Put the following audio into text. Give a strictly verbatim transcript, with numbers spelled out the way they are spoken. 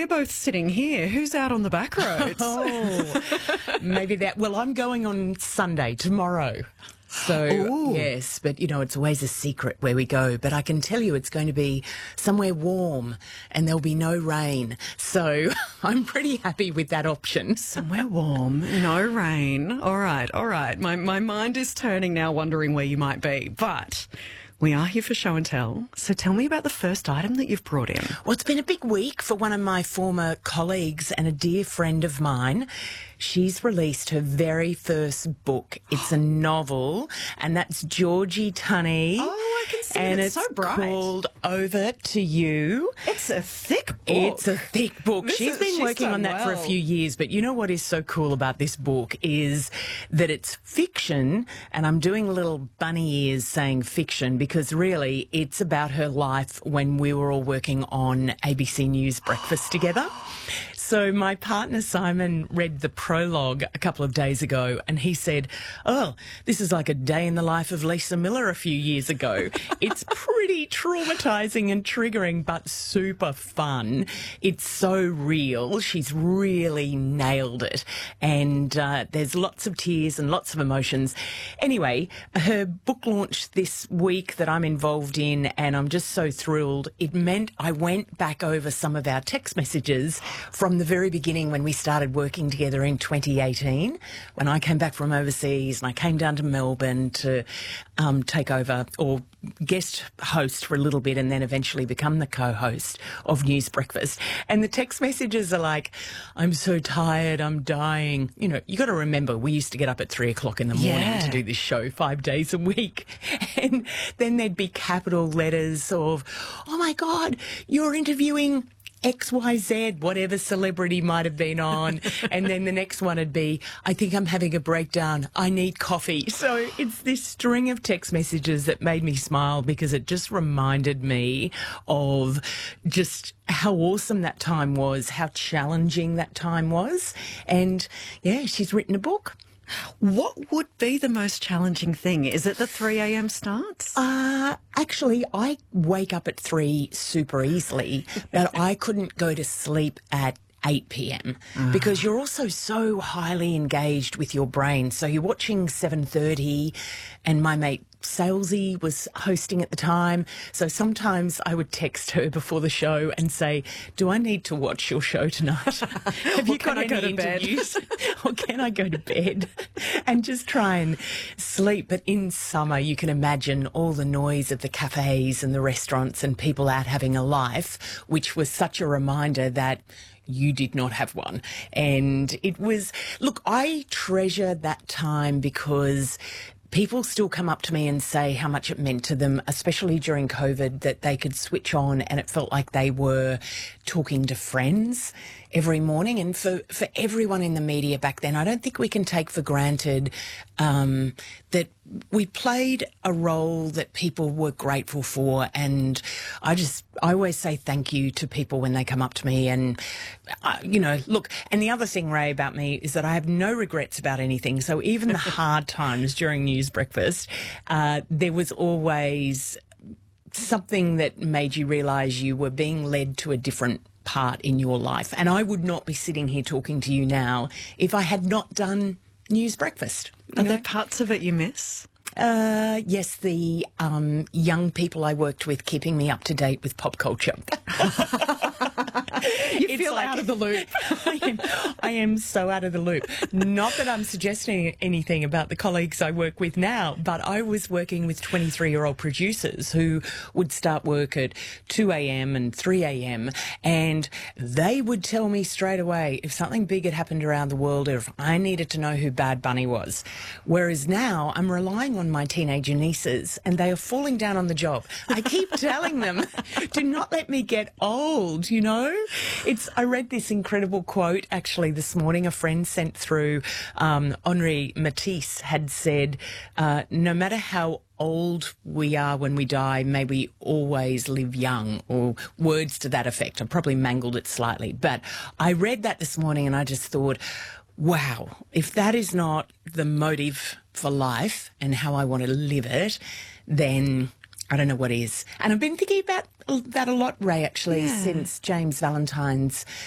we're both sitting here. Who's out on the back roads? Oh, maybe that. Well, I'm going on Sunday, tomorrow. So, Ooh. yes, but, you know, it's always a secret where we go. But I can tell you it's going to be somewhere warm and there'll be no rain. So I'm pretty happy with that option. Somewhere warm, no rain. All right, all right. My, my mind is turning now, wondering where you might be. But we are here for show and tell. So tell me about the first item that you've brought in. Well, it's been a big week for one of my former colleagues and a dear friend of mine. She's released her very first book. It's a novel, and that's Georgie Tunny. Oh, I can see and it. it's It's so bright. called Over to You. It's a thick book. It's a thick book. This She's is- been she's working done on that for a well. few years, but you know what is so cool about this book is that it's fiction, and I'm doing little bunny ears saying fiction because really it's about her life when we were all working on A B C News Breakfast together. So my partner Simon read the prologue a couple of days ago and he said, oh, this is like a day in the life of Lisa Miller a few years ago. It's pretty traumatising and triggering, but super fun. It's so real. She's really nailed it. And uh, there's lots of tears and lots of emotions. Anyway, her book launched this week that I'm involved in, and I'm just so thrilled. It meant I went back over some of our text messages from the very beginning when we started working together in twenty eighteen, when I came back from overseas and I came down to Melbourne to um, take over or guest host for a little bit and then eventually become the co-host of News Breakfast. And the text messages are like, I'm so tired, I'm dying. You know, you got to remember, we used to get up at three o'clock in the morning Yeah. to do this show five days a week. And then there'd be capital letters of, oh my God, you're interviewing X Y Z, whatever celebrity might have been on. And then the next one would be, I think I'm having a breakdown. I need coffee. So it's this string of text messages that made me smile because it just reminded me of just how awesome that time was, how challenging that time was. And yeah, she's written a book. What would be the most challenging thing? Is it the three a.m. starts? Uh, actually, I wake up at three super easily, but I couldn't go to sleep at eight p.m. because you're also so highly engaged with your brain. So you're watching seven thirty, and my mate Salesy was hosting at the time. So sometimes I would text her before the show and say, do I need to watch your show tonight? Have you Or can got I go any to bed? interviews? Or can I go to bed and just try and sleep? But in summer, you can imagine all the noise of the cafes and the restaurants and people out having a life, which was such a reminder that you did not have one. And it was, look, I treasure that time because people still come up to me and say how much it meant to them, especially during COVID, that they could switch on and it felt like they were talking to friends every morning. And for, for everyone in the media back then, I don't think we can take for granted um, that we played a role that people were grateful for. And I just, I always say thank you to people when they come up to me. And, uh, you know, look, and the other thing, Ray, about me is that I have no regrets about anything. So even the hard times during News Breakfast, uh, there was always something that made you realise you were being led to a different part in your life. And I would not be sitting here talking to you now if I had not done News Breakfast. you Are know? there parts of it you miss? Uh, yes, the um, young people I worked with keeping me up to date with pop culture. You It's feel like- out of the loop. I am, I am so out of the loop. Not that I'm suggesting anything about the colleagues I work with now, but I was working with twenty-three-year-old producers who would start work at two a.m. and three a.m. and they would tell me straight away if something big had happened around the world or if I needed to know who Bad Bunny was. Whereas now I'm relying on my teenager nieces and they are falling down on the job. I keep telling them, do not let me get old, you know? It's. I read this incredible quote actually this morning. A friend sent through. Um, Henri Matisse had said, uh, "No matter how old we are when we die, may we always live young," or words to that effect. I probably mangled it slightly, but I read that this morning and I just thought, wow, if that is not the motive for life and how I want to live it, then I don't know what is. And I've been thinking about that a lot, Ray, actually, Yeah. since James Valentine's